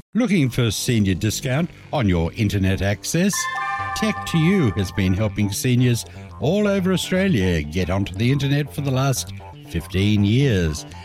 Looking for senior discount on your internet access? Tech2U has been helping seniors all over Australia get onto the internet for the last 15 years.